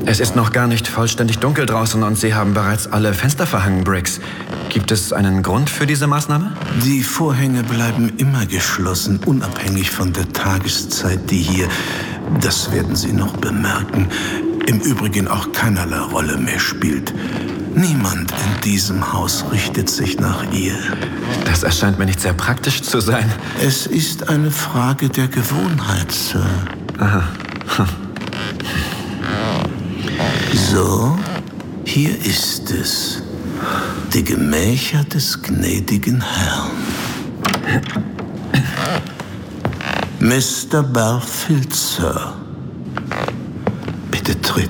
Es ist noch gar nicht vollständig dunkel draußen und Sie haben bereits alle Fenster verhangen, Briggs. Gibt es einen Grund für diese Maßnahme? Die Vorhänge bleiben immer geschlossen, unabhängig von der Tageszeit, die hier, das werden Sie noch bemerken, im Übrigen auch keinerlei Rolle mehr spielt. Niemand in diesem Haus richtet sich nach ihr. Das erscheint mir nicht sehr praktisch zu sein. Es ist eine Frage der Gewohnheit, Sir. Aha. So, hier ist es. Die Gemächer des gnädigen Herrn. Mr. Barfield, Sir. Bitte tritt.